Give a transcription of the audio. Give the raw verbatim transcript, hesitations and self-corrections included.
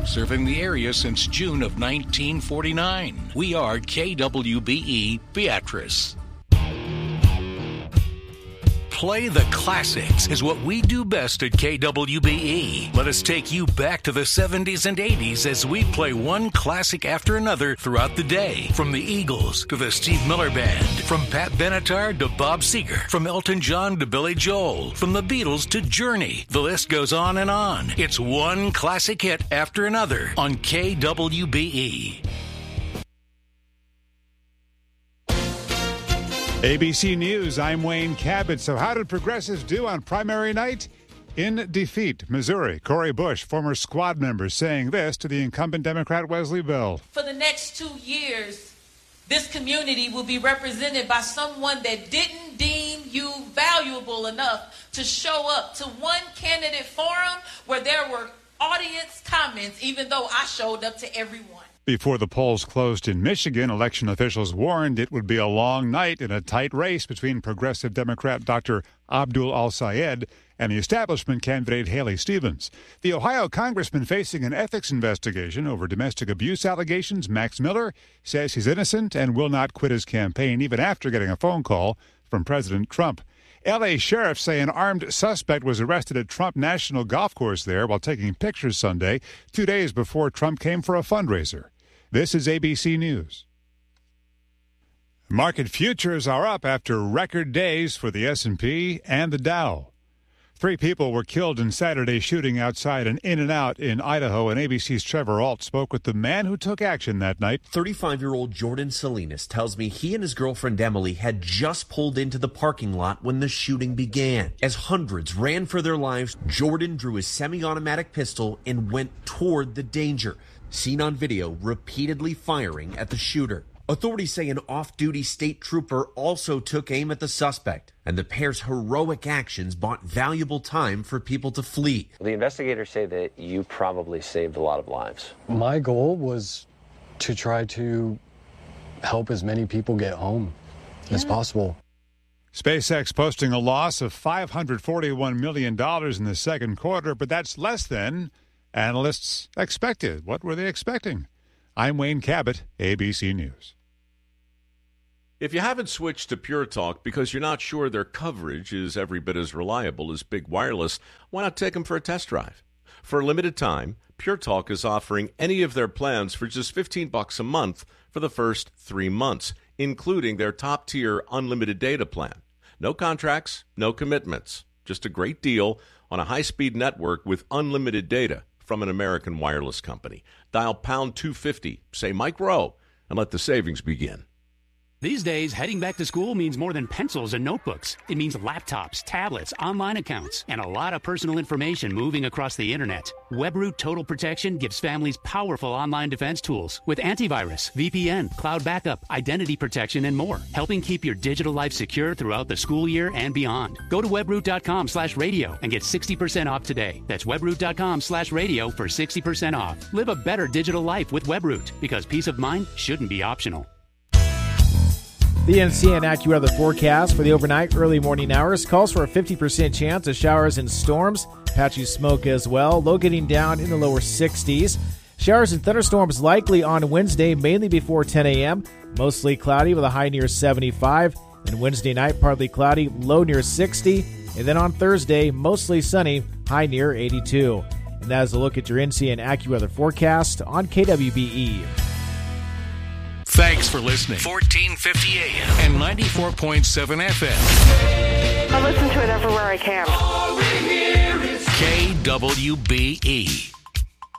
serving the area since June of nineteen forty-nine. We are K W B E Beatrice. Play the classics is what we do best at K W B E. Let us take you back to the seventies and eighties as we play one classic after another throughout the day. From the Eagles to the Steve Miller Band, from Pat Benatar to Bob Seger, from Elton John to Billy Joel, from the Beatles to Journey. The list goes on and on. It's one classic hit after another on K W B E. A B C News, I'm Wayne Cabot. So how did progressives do on primary night? In defeat, Missouri. Cori Bush, former squad member, saying this to the incumbent Democrat Wesley Bell. For the next two years, this community will be represented by someone that didn't deem you valuable enough to show up to one candidate forum where there were audience comments, even though I showed up to everyone. Before the polls closed in Michigan, election officials warned it would be a long night in a tight race between progressive Democrat Doctor Abdul Al-Sayed and the establishment candidate Haley Stevens. The Ohio congressman facing an ethics investigation over domestic abuse allegations, Max Miller, says he's innocent and will not quit his campaign even after getting a phone call from President Trump. L A sheriffs say an armed suspect was arrested at Trump National Golf Course there while taking pictures Sunday, two days before Trump came for a fundraiser. This is A B C News. Market futures are up after record days for the S and P and the Dow. Three people were killed in Saturday's shooting outside an In-N-Out in Idaho, and A B C's Trevor Ault spoke with the man who took action that night. thirty-five-year-old Jordan Salinas tells me he and his girlfriend Emily had just pulled into the parking lot when the shooting began. As hundreds ran for their lives, Jordan drew his semi-automatic pistol and went toward the danger, seen on video repeatedly firing at the shooter. Authorities say an off-duty state trooper also took aim at the suspect, and the pair's heroic actions bought valuable time for people to flee. The investigators say that you probably saved a lot of lives. My goal was to try to help as many people get home yeah. as possible. SpaceX posting a loss of five hundred forty-one million dollars in the second quarter, but that's less than analysts expected. What were they expecting? I'm Wayne Cabot, A B C News. If you haven't switched to Pure Talk because you're not sure their coverage is every bit as reliable as Big Wireless, why not take them for a test drive? For a limited time, Pure Talk is offering any of their plans for just fifteen bucks a month for the first three months, including their top-tier unlimited data plan. No contracts, no commitments. Just a great deal on a high-speed network with unlimited data from an American wireless company. Dial pound two fifty, say Mike Rowe, and let the savings begin. These days, heading back to school means more than pencils and notebooks. It means laptops, tablets, online accounts, and a lot of personal information moving across the internet. WebRoot Total Protection gives families powerful online defense tools with antivirus, V P N, cloud backup, identity protection, and more, helping keep your digital life secure throughout the school year and beyond. Go to webroot.com slash radio and get sixty percent off today. That's webroot.com slash radio for sixty percent off. Live a better digital life with WebRoot, because peace of mind shouldn't be optional. The N C N AccuWeather forecast for the overnight early morning hours calls for a fifty percent chance of showers and storms, patchy smoke as well, low getting down in the lower sixties. Showers and thunderstorms likely on Wednesday, mainly before ten a.m., mostly cloudy with a high near seventy-five. And Wednesday night, partly cloudy, low near sixty. And then on Thursday, mostly sunny, high near eighty-two. And that is a look at your N C N AccuWeather forecast on K W B E. Thanks for listening. fourteen fifty A M and ninety-four point seven F M. I listen to it everywhere I can. K W B E.